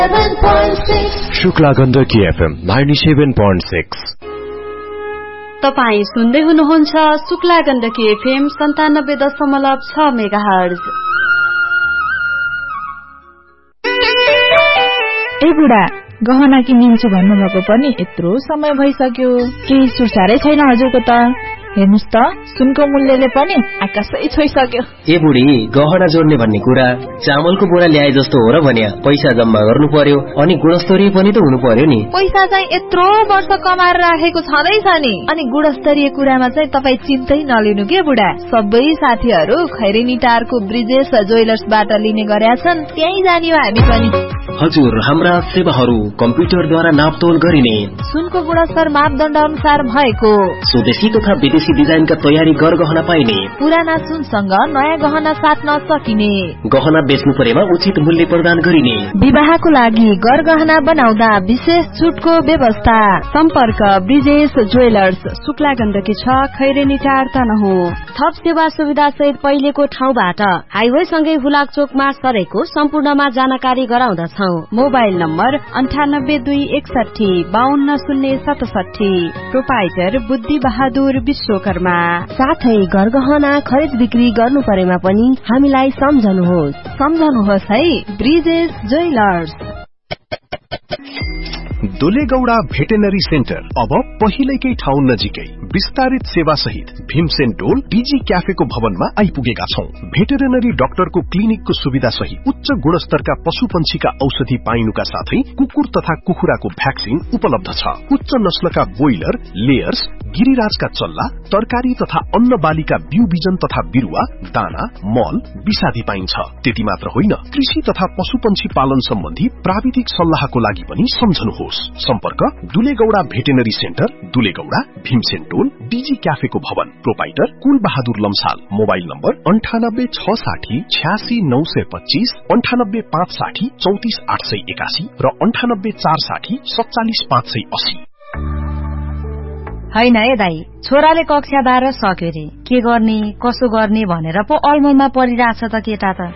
Shukla Gandaki FM 97.6। तपाई सुन्दै हुनुहुन्छ शुक्ला गण्डकी FM 97.6 मेगाहर्ज। ए बुढा, गहना किनिन्छु भन्नुभएको पनि यत्रो समय भइसक्यो, केही सुरसारै छैन हजुरको त। हेर्नुस् त, सुनको मूल्यले पनि आकाशै छोइसक्यो। ए बुढी, गहना जोड्ने भन्ने कुरा चामलको बोरा ल्याए जस्तो हो र भन्या। पैसा जम्मा गर्नु पर्यो अनि गुणस्तरीय पनि त हुनु पर्यो नि। पैसा चाहिँ यत्रो वर्ष कमाएर राखेको छँदैछ नि। अनि गुणस्तरीय कुरामा चाहिँ तपाई चिन्तै नलिनु के बुढा। सबै साथीहरू खैरेनी टारको ब्रिजेश ज्वेलर्सबाट लिने गरेका छन्, त्यही जाने हो हामी पनि। हजुर, हाम्रा सेवाहरू कम्प्युटरद्वारा नापतोल गरिने, सुनको गुणस्तर मापदण्ड अनुसार भएको, स्वदेशी तथा विदेशी डिजाइनका तयारी गहना पाइने, पुराना सुनसँग नयाँ गहना साट्न सकिने, गहना बेच्नु परेमा उचित मूल्य प्रदान गरिने, विवाहको लागि गहना बनाउँदा विशेष छुटको व्यवस्था। सम्पर्क ब्रिजेश ज्वेलर्स, शुक्ला गण्डकी 6, खैरेनी टार तनहुँ। थप सेवा सुविधा सहित पहिलेको ठाउँबाट हाइवे सँगै हुलाकचोकमा सरेको सम्पूर्णमा जानकारी गराउँदछौ। Mobile number 9821 520067। प्रोपाइटर बुद्धि बहादुर विश्वकर्मा। साथै गहना खरिद बिक्री गर्नु परेमा पनि हामीलाई सम्झनुहोस् है, ब्रिजेश ज्वेलर्स। दुलेगौडा भेटेनरी सेन्टर अब पहिलेकै ठाउँ नजिकै विस्तारित सेवा सहित भीमसेन डोल डीजी क्याफेको भवनमा आइपुगेका छौं। भेटेरिनरी डाक्टरको क्लिनिकको सुविधा सहित उच्च गुणस्तरका पशुपन्छीका औषधि पाइनुका साथै कुकुर तथा कुखुराको भ्याक्सिन उपलब्ध छ। उच्च नस्लका बोइलर, लेयर्स, गिरिराजका चल्ला, तरकारी तथा अन्न बालीका बिउ बिजन तथा बिरुवा, दाना, मल, विषादी पाइन्छ। त्यति मात्र होइन, कृषि तथा पशुपन्छी पालन सम्बन्धी प्राविधिक सल्लाहको लागि पनि सम्झनुहोस्। सम्पर्क दुलेगौडा भेटेनरी सेन्टर, दुलेगौडा, भीमसेन टोल, डीजी क्याफेको भवन। प्रोपाइटर कुल बहादुर लम्साल। मोबाइल नम्बर 9860 86 925, 98 560 34 881 र 98 460 47 580। हैन है दाई, छोराले कक्षा 12 सक्यो रे, के गर्ने कसो गर्ने भनेर पो अलमलमा परिरहेछ त केटा त।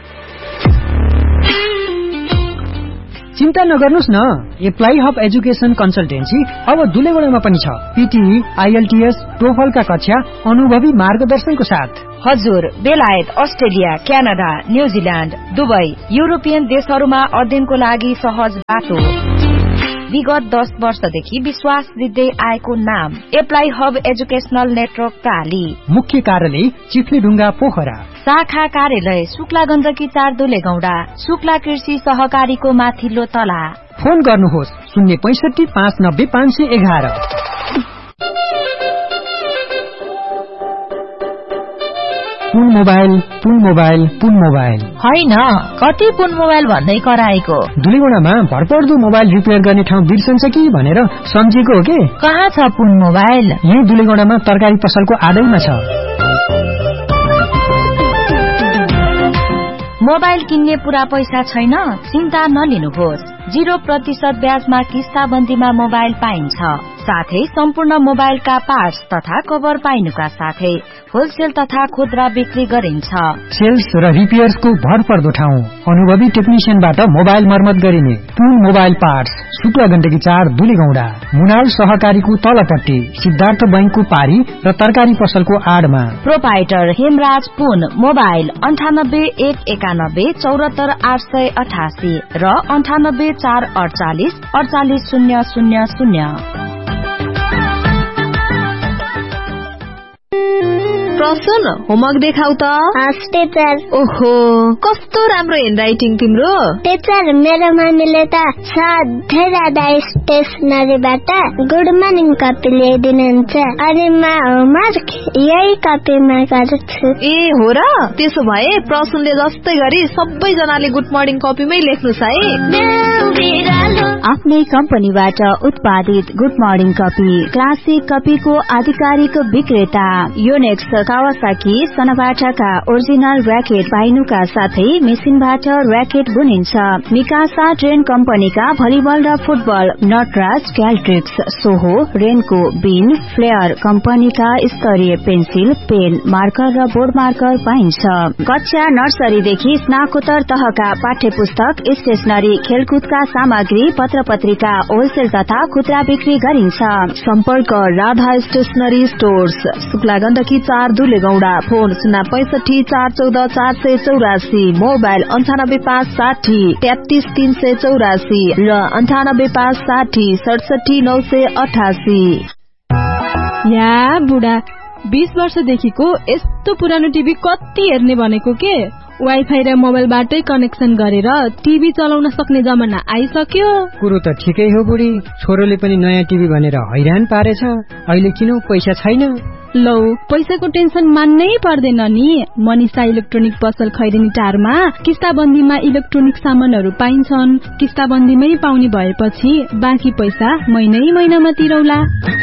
चिन्ता नगर्नुस् न, एप्लाई हब एजुकेशन कन्सल्टेन्सी अब दुलेगौडामा पनि छ। पीटीई, आईएलटीएस, टोफलका कक्षा अनुभवी मार्गदर्शनको साथ। हजुर, बेलायत, Australia, Canada, New Zealand, Dubai, European देशहरूमा अध्ययनको लागि सहज बाटो। विगत 10 वर्षदेखि विश्वास दिँदै आएको नाम एप्लाई हब एजुकेशनल नेटवर्क प्राली। मुख्य कार्यालय चिफ्लीढुङ्गा पोखरा। शाखा कार्यालय शुक्ला गण्डकी 4 दुलेगौडा, शुक्ला कृषि सहकारीको माथिल्लो तला। फोन गर्नुहोस् 065 590 511। पुन मोबाइल होइन, कति पुन मोबाइल भन्दै कराएको। दुलेगौडामा भरपर्दो मोबाइल रिपेयर गर्ने ठाउँ बिर्सन्छ कि भनेर सम्झेको हो के। कहाँ छ पुन मोबाइल? यही दुलेगौडामा तरकारी पसलको आडैमा छ। मोबाइल किन्ने पूरा पैसा छैन? चिन्ता नलिनुहोस्, 0% ब्याजमा किस्ताबन्दीमा मोबाइल पाइन्छ। साथै सम्पूर्ण मोबाइलका पार्ट्स तथा कभर पाइनुका साथै होलसेल तथा खुद्रा बिक्री गरिन्छ। सेल्स र रिपेयर्सको भरपर्दो ठाउँ, अनुभवी टेक्निशियनबाट मोबाइल मर्मत गरिने। पुन मोबाइल पार्ट्स, शुक्ला गण्डकी 4 दुलेगौडा, मुनाल सहकारीको तलपट्टि, सिद्धार्थ बैंकको पारी र तरकारी पसलको आडमा। प्रोपाइटर हेमराज पुन। मोबाइल 98 191 74 888 र 98 448 48 000। प्रसन, होमवर्क देखाउ त। टीचर। ओहो, कस्तो राम्रो ह्यान्डराइटिङ तिम्रो। टीचर, मेरो मम्मीले त सधैँ राधा स्टेसनरीबाट गुड मर्निङ कपी ल्याइदिनुहुन्छ अनि म होमवर्क यही कपीमा गर्छु। ए हो र? त्यसो भए प्रसनले जस्तै गरी सबैजनाले गुड मर्निङ कपीमै लेख्नुस् है। आफ्नै कम्पनीबाट उत्पादित गुड मर्निङ कफी, क्लासिक कफीको आधिकारिक विक्रेता। योनेक्स, कावासाकी, सनाबाटाका ओरिजिनल र्याकेट पाइनुका साथै मेसिनबाट र्याकेट बुनिन्छ। मिकासा ट्रेन कम्पनीका भलिबल र फुटबल, नटराज, क्याल्ट्रिक्स, सोहो, रेनको, बिन, फ्लेयर कम्पनीका स्तरीय पेन्सिल, पेन, मार्कर र बोर्ड मार्कर पाइन्छ। कक्षा नर्सरीदेखि स्नाकोत्तर तहका पाठ्य पुस्तक, स्टेशनरी, खेलकुदका सामग्री, पत्र पत्रिका होलसेल तथा खुद्रा बिक्री गरिन्छ। सम्पर्क Radha stationery stores, Shukla Gandaki 4 दुलेगौडा। Phone 065 414 484, mobile 98560 33384 र 98560 67 988। या बुढा, 20 वर्षदेखिको यस्तो पुरानो टिभी कति हेर्ने भनेको के? वाइफाई र मोबाइलबाटै कनेक्सन गरेर टिभी चलाउन सक्ने जमाना आइसक्यो। कुरो त ठिकै हो बुढी, छोरोले पनि नयाँ टिभी भनेर हैरान पारेछ। अहिले किन पैसा छैन? लौ, पैसाको टेन्सन मान्नै पर्दैन नि। मनिषा इलेक्ट्रोनिक पसल खैरेनी टारमा किस्ताबन्दीमा इलेक्ट्रोनिक सामानहरू पाइन्छन्। किस्ताबन्दीमै पाउने भएपछि बाँकी पैसा महिनामा तिरौला।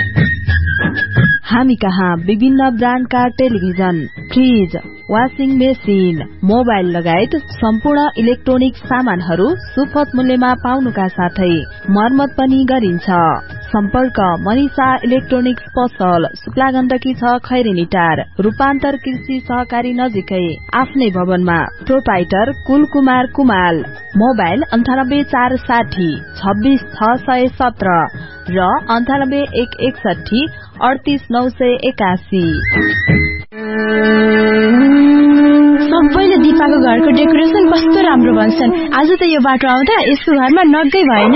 हामी कहाँ विभिन्न ब्रान्डका television, fridge, washing machine, mobile लगायत सम्पूर्ण इलेक्ट्रोनिक सामानहरू सुपथ मूल्यमा पाउनुका साथै मर्मत पनि गरिन्छ। सम्पर्क मनिषा इलेक्ट्रोनिक्स पसल, शुक्ला गण्डकी 6 खैरेनी टार, रूपान्तर कृषि सहकारी नजिकै। आफ्नै भवनमा प्रोपाइटर कुलकुमार कुमाल। मोबाइल 98460 26617 र 98161 38981। सबैले दिपाको घरको डेकोरेसन कस्तो राम्रो भन्छन्। आज त यो बाटो आउँदा यसको घरमा नगै भएन।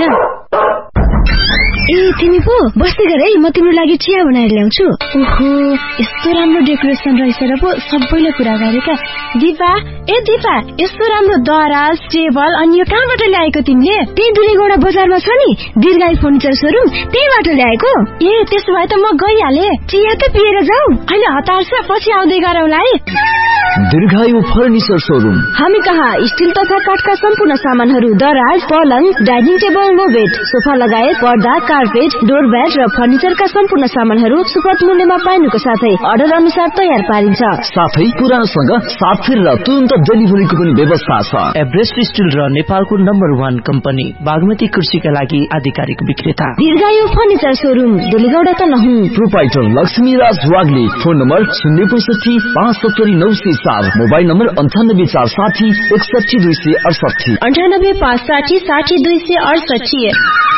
ए तिमी पो बस्दै गर है, म तिम्रो लागि चिया बनाएर ल्याउँछु। ओहो, यस्तो राम्रो डेकोरेसन रहेछ र पो सबैले कुरा गरेका। दिपा, ए दिपा, यस्तो राम्रो दराज, टेबल अनि यो कहाँबाट ल्याएको तिमीले? त्यही दुलेगौडा बजारमा छ नि दीर्घायु फर्निचर सोरुम, त्यहीबाट ल्याएको। ए त्यसो भए त म गइहाले। चिया त पिएर जाऊ। हैन, हतार छ, पछि आउँदै गरौँला है। दीर्घायु फर्निचर सोरुम। हामी कहाँ स्टिल तथा काठका सम्पूर्ण सामानहरू, दराज, पलङ, डाइनिङ टेबल, मोबेड, सोफा लगायत पर्दा, कार्पेट, डोरब्याट र फर्निचरका सम्पूर्ण सामानहरू सुपथ मूल्यमा पाइनुको साथै अर्डर अनुसार तयार पारिन्छ। साथै पुरानोसँग साथ फेर र तुरन्त डेलिभरीको पनि व्यवस्था छ। एभरेस्ट स्टिल र नेपालको नम्बर 1 कम्पनी बागमती कृषिका लागि आधिकारिक विक्रेता दीर्घायु फर्निचर सोरुम, दुलेगौडा त नहुँ। Proprietor Laxmiraj Wagle. Phone number 065 570 904, mobile number 98460 61268 98560 60268।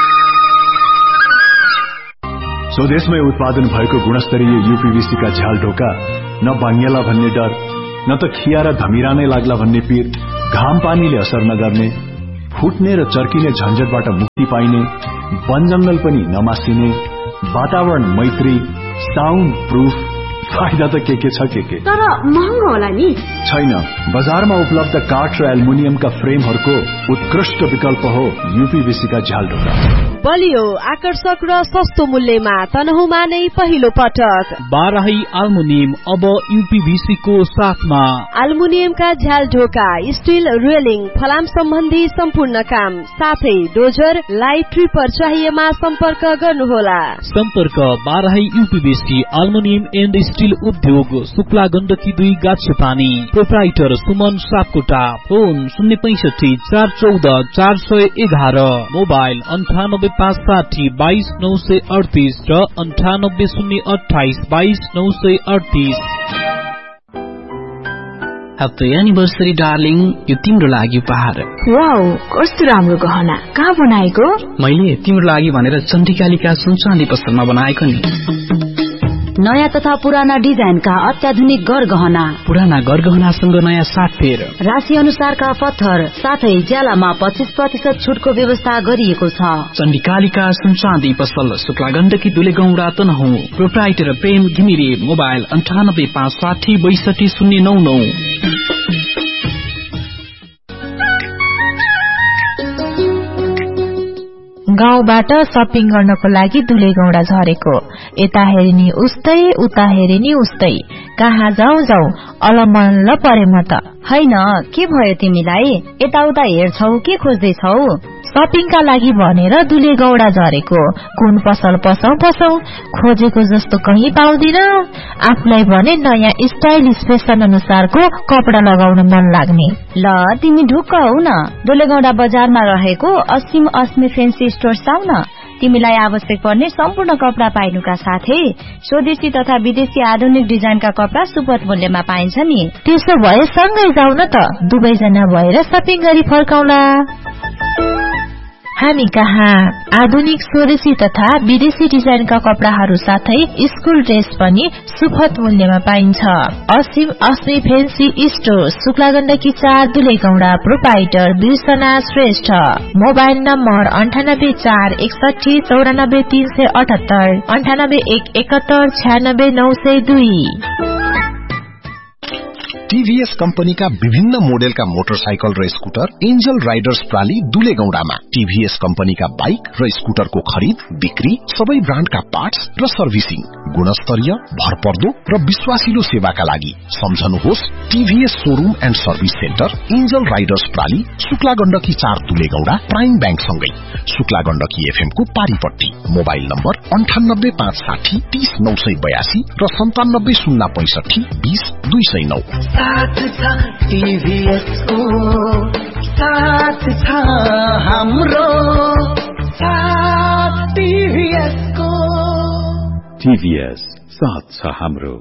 स्वदेशमै उत्पादन भएको गुणस्तरीय यूपीवीसी का झ्याल ढोका न भाङ्गेला भन्ने डर, न त खिया र धमिरा नै लाग्ला भन्ने पीर, घाम पानीले असर नगर्ने, फुट्ने र चर्किने झन्झटबाट मुक्ति पाइने, वन जंगल पनि नमासिने, वातावरण मैत्री, साउन्ड प्रूफ। फाइदा त के छ के तर महँगो होला नि? छैन, बजारमा उपलब्ध काठ र एल्युमिनियमका फ्रेमहरूको उत्कृष्ट विकल्प हो यूपीवीसी का झ्याल ढोका। बलियो, आकर्षक र सस्तो मूल्यमा तनहुमा नै पहिलो पटक बाराही एल्युमिनियम अब यूपीवीसी को साथमा। एल्युमिनियमका झ्याल ढोका, स्टील रेलिङ, फलाम सम्बन्धी सम्पूर्ण काम, साथै डोजर, लाइट ट्रिपर चाहिएमा सम्पर्क गर्नुहोला। सम्पर्क Barahi UPVC aluminium and steel उद्योग, Shukla Gandaki 2 गाछपानी। Proprietor Suman Sapkota. Phone 065 414 411, mobile 98560 22938 र 98028 22938। ह्याप्पी एनिभर्सरी डार्लिङ, यो तिम्रो लागि उपहार। वाउ, कस्तो राम्रो गहना, कहाँ बनाएको? मैले तिम्रो लागि भनेर चण्डीकालिका सुनचाँदी पसलमा बनाएको नि। नयाँ तथा पुराना डिजाइनका अत्याधुनिक गरगहना, पुराना गरगहनासँग नयाँ साथफेर, राशि अनुसारका पत्थर, साथै ज्यालामा 25% छुटको व्यवस्था गरिएको छ। चण्डीकालिका सुनचाँदी पसल, शुक्ला गण्डकी दुलेगौडा तनहुँ। प्रोप्राइटर प्रेम घिमिरे। मोबाइल 98560 62099। गाउँबाट शपिङ गर्नको लागि दुलेगौडा झरेको, यता हेरिनी उस्तै उता हेरिनी उस्तै, कहाँ जाऊ जाऊ अलमल्ल परे म त। हैन के भयो तिमीलाई? यताउता हेर्छौ के खोज्दैछौ? शपिङका लागि भनेर दुले गौडा झरेको। कुन पसल पसौ खोजेको जस्तो कहीँ पाउँदिन। आफूलाई भने नयाँ स्टाइलिश फेसन अनुसारको कपडा लगाउन मन लाग्ने। ल तिमी ढुक्क हौ न, दुले गौडा बजारमा रहेको असीम अस्मी फेन्सी स्टोर आऊ न। तिमीलाई आवश्यक पर्ने सम्पूर्ण कपडा पाइनुका साथै स्वदेशी तथा विदेशी आधुनिक डिजाइनका कपडा सुपथ मूल्यमा पाइन्छ नि। त्यसो भए सँगै जाऊ न त, दुवैजना भएर शपिङ गरी फर्काउला। हामी कहाँ आधुनिक स्वदेशी तथा विदेशी डिजाइनका कपडाहरू साथै स्कुल ड्रेस पनि सुपथ मूल्यमा पाइन्छ। असीम अस्मी fancy store, शुक्लागण्डकी 4 दुलेगौडा, proprietor बिर्सना Shrestha. Mobile number 98 4 61 94 378 98 1 71 96 902। TVS कम्पनीका विभिन्न मोडेलका मोटरसाइकल र स्कुटर एन्जल राइडर्स प्राली दुलेगौडामा। टीभीएस कम्पनीका बाइक र स्कुटरको खरिद बिक्री, सबै ब्रान्डका पार्ट्स र सर्भिसिङ, गुणस्तरीय, भरपर्दो र विश्वासिलो सेवाका लागि सम्झनुहोस् TVS showroom and service centre, angel Riders प्राली, शुक्लागण्डकी 4 दुलेगौडा, prime bank सँगै शुक्लागण्डकी एफएम को पारीपट्टी। मोबाइल नम्बर 98 560 30 982 र 97 065 20 209। साथ छ टीभीएस को, साथ छ हाम्रो साथ टीभीएस को। टीभीएस साथ छ हाम्रो।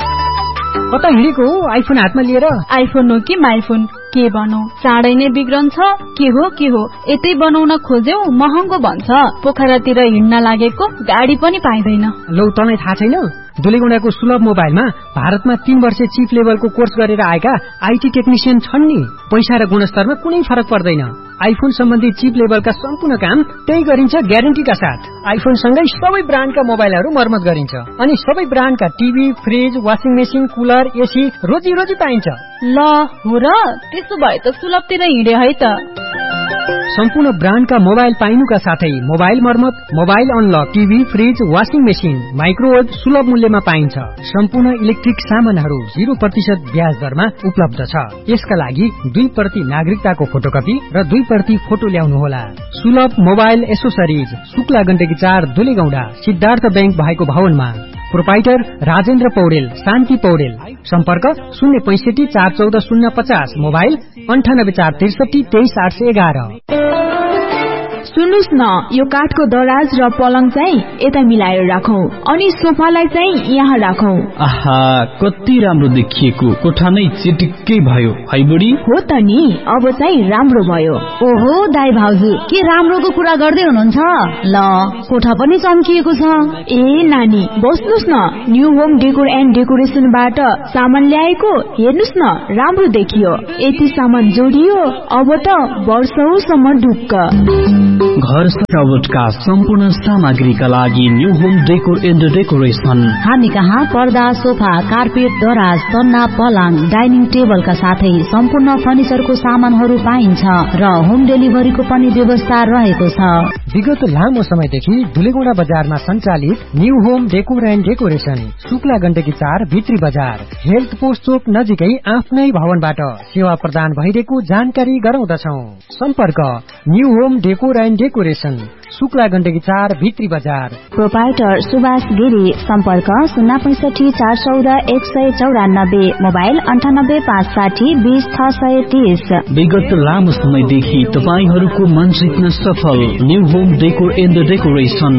कता हिँडेको हो आइफोन हातमा लिएर? आइफोन हो कि माइफोन, के बनौ? चाँडै नै बिग्रन्छ। के हो यतै बनाउन खोज्यौ महँगो भन्छ। पोखरातिर हिँड्न लागेको गाडी पनि पाइँदैन। लौ तँलाई थाहा छैन? दुलेगौडाको सुलभ मोबाइलमा भारतमा 3 वर्ष चिफ लेभलको कोर्स गरेर आएका आईटी टेक्निशियन छन् नि। पैसा र गुणस्तरमा कुनै फरक पर्दैन। आइफोन सम्बन्धी चिप लेभलका सम्पूर्ण काम त्यही गरिन्छ ग्यारेन्टीका साथ। आइफोन सँगै सबै ब्रान्डका मोबाइलहरू मर्मत गरिन्छ अनि सबै ब्रान्डका TV, fridge, washing machine, cooler, AC रोजी पाइन्छ। ल हो र, त्यसो भए त सुलभतिर हिँडे है त। सम्पूर्ण ब्रान्डका मोबाइल पाइनुका साथै मोबाइल मर्मत, mobile unlock, TV, fridge, washing machine, microwave सुलभ मूल्यमा पाइन्छ। सम्पूर्ण इलेक्ट्रिक सामानहरू 0% ब्याज दरमा उपलब्ध छ। यसका लागि 2% नागरिकताको फोटोकपी र 2% फोटो ल्याउनुहोला। सुलभ मोबाइल एसोसरिज, शुक्लागण्डकी 4 दुलेगौडा, सिद्धार्थ बैंक भएको भवनमा। प्रोपाइटर राजेन्द्र पौडेल, शान्ति पौडेल। सम्पर्क 065 414 050, मोबाइल 98 463 23 811। सुन्नुस् न, यो काठको दराज र पलङ चाहिँ यता मिलाएर राखौं अनि सोफालाई चाहिँ यहाँ राखौं। आहा, कति राम्रो देखिएको कोठा नै चिटिक्कै भयो है बुढी। हो त नि, अब चाहिँ राम्रो भयो। ओहो दाइ भाउजू, के राम्रोको कुरा गर्दै हुनुहुन्छ? ल कोठा पनि चम्किएको छ। ए नानी बस्नुस् न, न्यू होम डेकोर एन्ड डेकोरेसनबाट सामान ल्याएको हेर्नुस् न, राम्रो देखियो। यति सामान जोडियो, अब त वर्षौसम्म ढुक्क। घर सजावटका सम्पूर्ण सामग्रीका लागि new home decor and decoration. हामी कहाँ पर्दा, सोफा, कार्पेट, दराज, तन्ना, पलङ, डाइनिङ टेबलका साथै सम्पूर्ण फर्निचरको सामानहरू पाइन्छ र होम डेलिभरीको पनि व्यवस्था रहेको छ। विगत लामो समयदेखि दुलेगौडा बजारमा सञ्चालित new home decor and decoration, शुक्लागण्डकी 4 भित्री बजार, हेल्थ पोस्ट चोक नजिकै आफ्नै भवनबाट सेवा प्रदान भइरहेको जानकारी गराउँदछौ। सम्पर्क new home decor and decoration, शुक्लागण्डकी 4 भित्री बजार। प्रोपाइटर सुभाष गिरी, सम्पर्क 065 414 194, मोबाइल 98 560 20 630। विगत लामो समयदेखि तपाईहरूको मन जित्न सफल new home decor and decoration.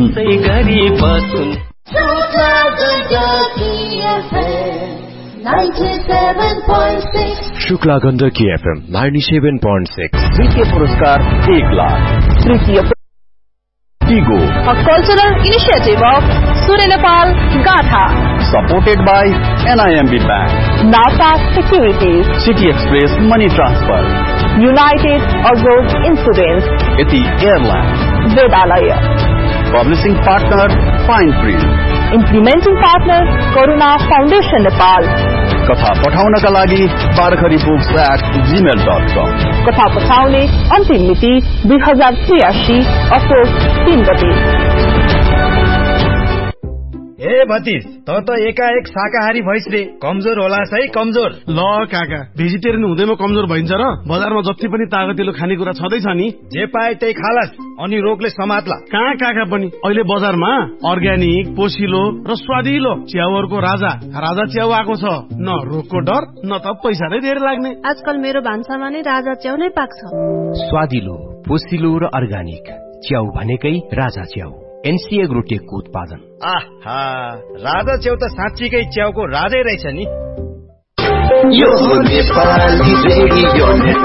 शुक्लागण्डकी FM 97.6। द्वितीय पुरस्कार 1 लाख। तृतीय Tigo, a cultural initiative of Surya Nepal Gatha, supported by NIMB Bank, NASA Securities, City Express Money Transfer, United Arrows Insurance, Eti Airlines, Vedalaya. Publishing partner Fine Print, implementing partner Karuna Foundation Nepal. कथा पठाउनका लागि barkhari@gmail.com। कथा पठाउने अन्तिम मिति 2083 असोज 3 गते। ए भतिज त एकाएक शाकाहारी भइस रे, कमजोर होला है कमजोर। ल काका, भेजिटेरियन हुँदैमा कमजोर भइन्छ र? बजारमा जति पनि तागतिलो खानेकुरा छँदैछ नि, जे पाए त्यही खालास अनि रोगले समात्ला। कहाँ काका पनि अहिले बजारमा अर्ग्यानिक, पोसिलो र स्वादिलो च्याउहरूको राजा च्याउ आएको छ। न रोगको डर न त पैसा नै धेरै लाग्ने। आजकल मेरो भान्सामा नै राजा च्याउ नै पाक्छ। स्वादिलो, पोसिलो र अर्ग्यानिक च्याउ भनेकै राजा च्याउ, एनसी एग्रोटेकको उत्पादन। आहा, राजा च्याउ त साँच्चीकै च्याउको राजै रहेछ नि। यो नेपाली रेडियो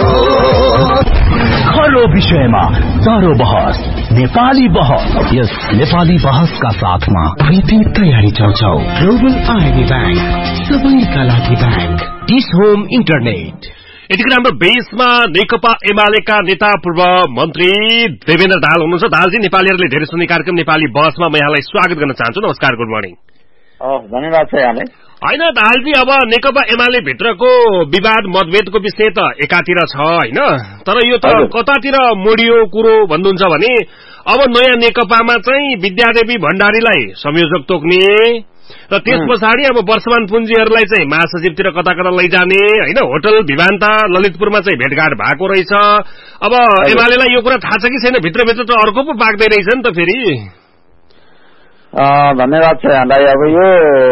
खरो विषयमा चाँडो बहस, नेपाली बहस। यस नेपाली बहसका साथमा कृति तयारी चौचौ, ग्लोबल आइडी ब्याङ्क, सबैका लागि ब्याङ्क, डिस होम इन्टरनेट। यतिखेर हाम्रो बेसमा नेकपा एमालेका नेता पूर्व मन्त्री देवेन्द्र दाहाल हुनुहुन्छ। दाहालजी, नेपालीहरूले धेरै सुन्ने कार्यक्रम नेपाली बहसमा म यहाँलाई स्वागत गर्न चाहन्छु। नमस्कार, गुड मर्निङ। धन्यवाद छ यहाँलाई। होइन दाहालजी, अब नेकपा एमाले भित्रको विवाद मतभेदको विषय त एकातिर छ होइन, तर यो त कतातिर मोडियो कुरो भन्नुहुन्छ भने अब नयाँ नेकपामा चाहिँ विद्यादेवी भण्डारीलाई संयोजक तोक्ने र त्यस पछाडि अब वर्षमान पुँजीहरूलाई चाहिँ महासचिवतिर कता कता लैजाने होइन। होटल भिवान्ता ललितपुरमा चाहिँ भेटघाट भएको रहेछ। अब एमालेलाई यो कुरा थाहा छ कि छैन? भित्रभित्र त अर्को पो पाक्दै रहेछ नि त फेरि। धन्यवाद छ यहाँलाई। अब यो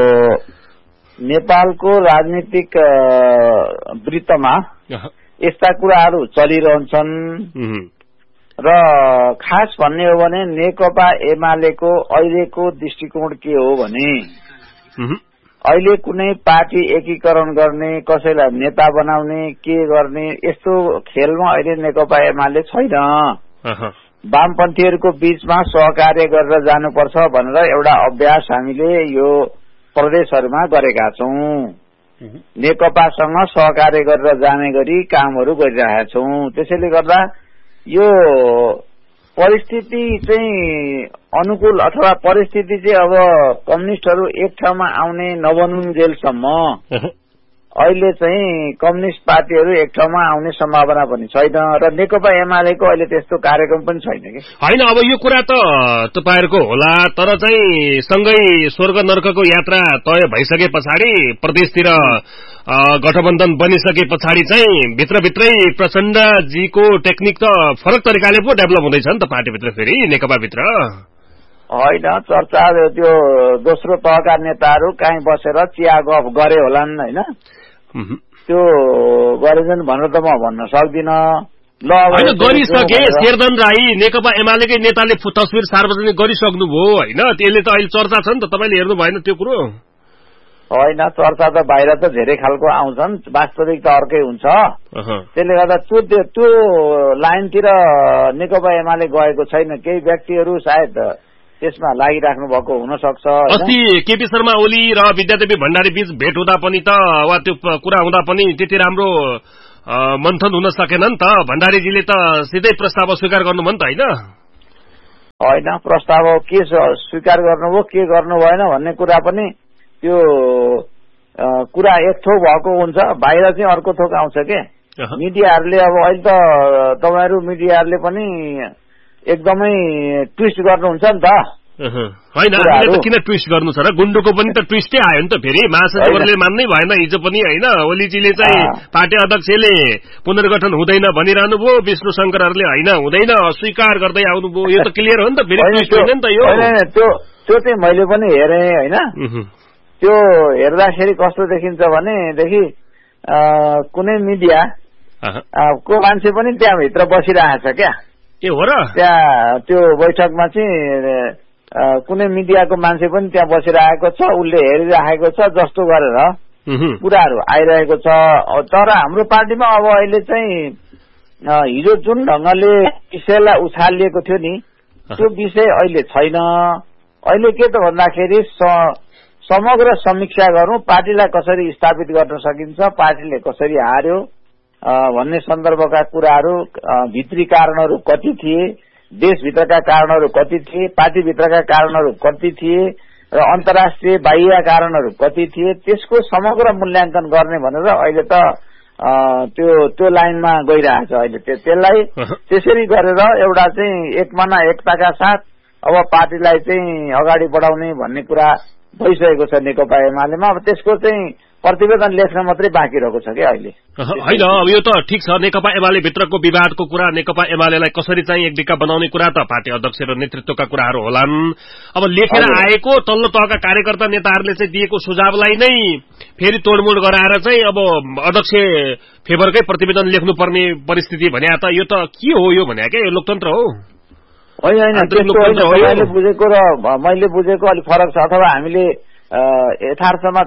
नेपालको राजनीतिक वृत्तमा यस्ता कुराहरू चलिरहन्छन् र खास भन्ने हो भने नेकपा एमालेको अहिलेको दृष्टिकोण के हो भने अहिले कुनै पार्टी एकीकरण गर्ने, कसैलाई नेता बनाउने, के गर्ने यस्तो खेलमा अहिले नेकपा एमाले छैन। वामपन्थीहरूको बीचमा सहकार्य गरेर जानुपर्छ भनेर एउटा अभ्यास हामीले यो प्रदेशहरूमा गरेका छौं। नेकपासँग सहकार्य गरेर जाने गरी कामहरू गरिरहेका छौं। त्यसैले गर्दा यो परिस्थिति चाहिँ अनुकूल अथवा परिस्थिति चाहिँ अब कम्युनिस्टहरू एक ठाउँमा आउने नबनुन्जेलसम्म अहिले चाहिँ कम्युनिस्ट पार्टीहरू एक ठाउँमा आउने सम्भावना पनि छैन र नेकपा एमालेको अहिले त्यस्तो कार्यक्रम पनि छैन कि होइन। अब यो कुरा त तपाईहरुको होला, तर चाहिँ सँगै स्वर्ग नर्कको यात्रा तय भइसके पछाडि प्रदेशतिर गठबन्धन बनिसके पछाडि चाहिँ भित्रभित्रै प्रचण्डजीको टेक्निक त फरक तरिकाले पो डेभलप हुँदैछ नि त पार्टीभित्र, फेरि नेकपाभित्र होइन। चर्चा त्यो दोस्रो तहका नेताहरू कहीँ बसेर चिया गफ गरे होलान् होइन, त्यो गरेछन् भनेर त म भन्न सक्दिनँ। ल होइन, गरिसके शेरधन राई नेकपा एमालेकै नेताले तस्बिर सार्वजनिक गरिसक्नुभयो होइन, त्यसले त अहिले चर्चा छ नि त, तपाईले हेर्नु भएन त्यो कुरो? होइन, चर्चा त बाहिर त धेरै खालको आउँछन्, वास्तविक त अर्कै हुन्छ। त्यसले गर्दा त्यो लाइनतिर नेकपा एमाले गएको छैन। केही व्यक्तिहरू सायद त्यसमा लागिराख्नु भएको हुन सक्छ। अस्ति केपी शर्मा ओली र विद्यादेवी भण्डारी बीच भेट हुँदा पनि त वा त्यो कुरा हुँदा पनि त्यति राम्रो मन्थन हुन सकेन नि त। भण्डारीजीले त सिधै प्रस्ताव स्वीकार गर्नुभयो नि त होइन? होइन, प्रस्ताव के स्वीकार गर्नुभयो के गर्नु भएन भन्ने कुरा पनि त्यो कुरा एक थोक भएको हुन्छ, बाहिर चाहिँ अर्को थोक आउँछ के। मिडियाहरूले अब अहिले त तपाईहरु मिडियाहरूले पनि एकदमै ट्विस्ट गर्नुहुन्छ नि त। होइन, हामीले त किन ट्विस्ट गर्नु छ र? गुण्डोको पनि त ट्विस्टै आयो नि त फेरि। महासचिवहरूले मान्नै भएन हिजो पनि होइन। ओलीजीले चाहिँ पार्टी अध्यक्षले पुनर्गठन हुँदैन भनिरहनु भयो, विष्णु शंकरहरूले होइन हुँदैन अस्वीकार गर्दै आउनुभयो। यो त क्लियर हो नि त फेरि, ट्विस्ट होइन नि त यो। त्यो चाहिँ मैले पनि हेरेँ होइन। त्यो हेर्दाखेरि कस्तो देखिन्छ भनेदेखि कुनै मिडिया को मान्छे पनि त्यहाँभित्र बसिरहेछ क्या। ए हो र? त्यहाँ त्यो बैठकमा चाहिँ कुनै मिडियाको मान्छे पनि त्यहाँ बसिरहेको छ, उसले हेरिरहेको छ जस्तो गरेर कुराहरू आइरहेको छ। तर हाम्रो पार्टीमा अब अहिले चाहिँ हिजो जुन ढंगले विषयलाई उछालिएको थियो नि, त्यो विषय अहिले छैन। अहिले के त भन्दाखेरि समग्र समीक्षा गरौं, पार्टीलाई कसरी स्थापित गर्न सकिन्छ, पार्टीले कसरी हार्यो भन्ने सन्दर्भका कुराहरू, भित्री कारणहरू कति थिए, देशभित्रका कारणहरू कति थिए, पार्टीभित्रका कारणहरू कति थिए र अन्तर्राष्ट्रिय बाह्य कारणहरू कति थिए, त्यसको समग्र मूल्याङ्कन गर्ने भनेर अहिले त त्यो लाइनमा गइरहेछ। अहिले त्यसलाई त्यसरी गरेर एउटा चाहिँ एकमना एकताका साथ अब पार्टीलाई चाहिँ अगाडि बढाउने भन्ने कुरा भइसकेको छ नेकपा एमालेमा। अब त्यसको चाहिँ प्रतिवेदन लेख्न मात्रै बाँकी रहेको छ क्या अहिले। होइन, अब यो त ठिक छ, नेकपा एमाले भित्रको विवादको कुरा, नेकपा एमालेलाई कसरी चाहिँ एकदिक्का बनाउने कुरा त पार्टी अध्यक्ष र नेतृत्वका कुराहरू होलान्। अब लेखेर आएको तल्लो तहका कार्यकर्ता नेताहरूले चाहिँ दिएको सुझावलाई नै फेरि तोडमोड गराएर चाहिँ अब अध्यक्ष फेभरकै प्रतिवेदन लेख्नुपर्ने परिस्थिति भने त यो त के हो? यो भने क्या लोकतन्त्र हो? होइन, मैले बुझेको र मैले बुझेको अलिक फरक छ। अथवा हामीले यथार्थमा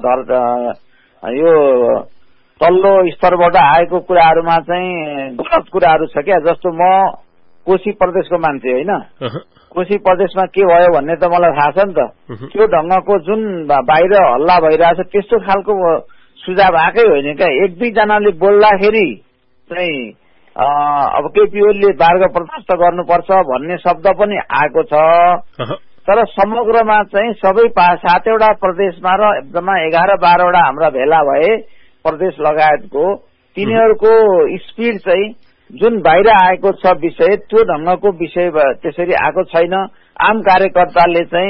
यो तल्लो स्तरबाट आएको कुराहरूमा चाहिँ गलत कुराहरू छ क्या। जस्तो म कोशी प्रदेशको मान्छे होइन, कोशी प्रदेशमा के भयो भन्ने त मलाई थाहा छ नि त। त्यो ढंगको जुन बाहिर हल्ला भइरहेछ त्यस्तो खालको सुझाव आएकै होइन क्या। एक दुईजनाले बोल्दाखेरि चाहिँ अब केपी ओलीले मार्ग प्रशस्त गर्नुपर्छ भन्ने शब्द पनि आएको छ। तर समग्रमा चाहिँ सबै 7वटा प्रदेशमा र एकदमै 11-12वटा हाम्रा भेला भए प्रदेश लगायतको तिनीहरूको स्पिड चाहिँ जुन बाहिर आएको छ विषय, त्यो ढंगको विषय त्यसरी आएको छैन। आम कार्यकर्ताले चाहिँ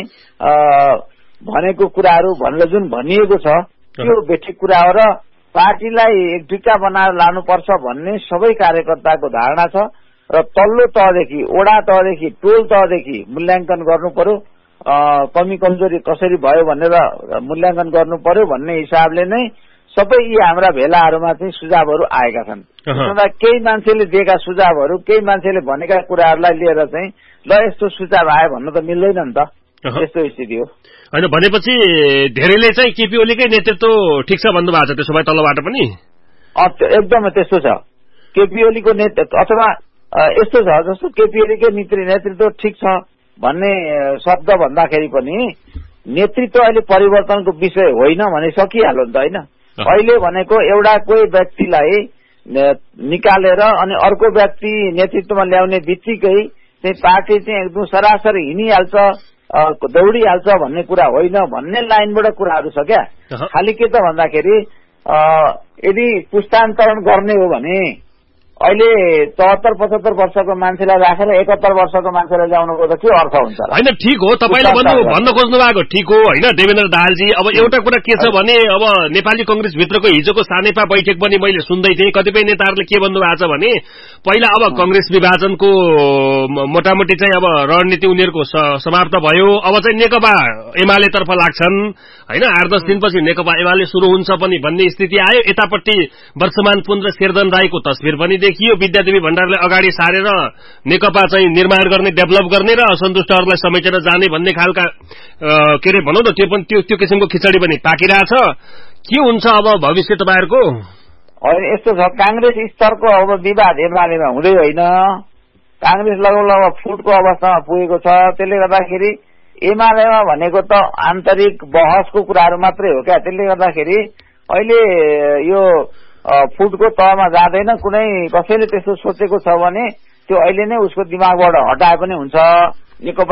भनेको कुराहरू भनेर जुन भनिएको छ त्यो बेठिक कुरा हो र पार्टीलाई एकजुटा बनाएर लानुपर्छ भन्ने सबै कार्यकर्ताको धारणा छ। र तल्लो तहदेखि, वडा तहदेखि, टोल तहदेखि मूल्याङ्कन गर्नु पर्यो, कमी कमजोरी कसरी भयो भनेर मूल्याङ्कन गर्नु पर्यो भन्ने हिसाबले नै सबै यी हाम्रा भेलाहरूमा चाहिँ सुझावहरू आएका छन्। केही मान्छेले दिएका सुझावहरू, केही मान्छेले भनेका कुराहरूलाई लिएर चाहिँ ल यस्तो सुझाव आयो भन्न त मिल्दैन नि त। यस्तो स्थिति हो। होइन, भनेपछि धेरैले चाहिँ केपी ओलीकै नेतृत्व ठिक छ भन्नुभएको छ त्यसो भए तल्लोबाट पनि? एकदमै त्यस्तो छ। केपी ओलीको नेतृत्व अथवा यस्तो छ जस्तो केपी ओलीकै नेतृत्व ठिक छ भन्ने शब्द भन्दाखेरि पनि नेतृत्व अहिले परिवर्तनको विषय होइन भने सकिहाल्यो नि त होइन। अहिले भनेको एउटा कोही व्यक्तिलाई निकालेर अनि अर्को व्यक्ति नेतृत्वमा ल्याउने बित्तिकै चाहिँ पार्टी चाहिँ एकदम सरासर हिँडिहाल्छ, दौडिहाल्छ भन्ने कुरा होइन भन्ने लाइनबाट कुराहरू छ क्या। खालि के त भन्दाखेरि यदि पुस्तान्तरण गर्ने हो भने अहिले 74-75 वर्षको मान्छेलाई राखेर 71 वर्षको मान्छेलाई ल्याउनुको त के अर्थ हुन्छ? होइन, ठिक हो, तपाईँले भन्न खोज्नु भएको ठिक हो होइन देवेन्द्र दाहालजी। अब एउटा कुरा के छ भने अब नेपाली कंग्रेस भित्रको हिजोको सानेपा बैठक पनि मैले सुन्दै थिएँ। कतिपय नेताहरूले के भन्नुभएको छ भने पहिला अब कंग्रेस विभाजनको मोटामोटी चाहिँ अब रणनीति उनीहरूको समाप्त भयो, अब चाहिँ नेकपा एमाले तर्फ लाग्छन् होइन। 8-10 दिनपछि नेकपा एमाले शुरू हुन्छ पनि भन्ने स्थिति आयो। यतापट्टि वर्षमान पुन र शेरधन राईको तस्बिर पनि देखियो। विद्यादेवी भण्डारले अगाडि सारेर नेकपा चाहिँ निर्माण गर्ने, डेभलप गर्ने र असन्तुष्टहरूलाई समेटेर जाने भन्ने खालका के अरे भनौँ न त्यो किसिमको खिचडी पनि पाकिरहेछ। के हुन्छ अब भविष्य तपाईँहरूको? होइन, यस्तो छ, कांग्रेस स्तरको अब विवाद एमालेमा हुँदै होइन। कांग्रेस लगभग फुटको अवस्थामा पुगेको छ। त्यसले गर्दाखेरि एमालेमा भनेको त आन्तरिक बहसको कुराहरू मात्रै हो क्या। त्यसले गर्दाखेरि अहिले यो फुटको तहमा जाँदैन। कुनै कसैले त्यस्तो सोचेको छ भने त्यो अहिले नै उसको दिमागबाट हटाए पनि हुन्छ। नेकपा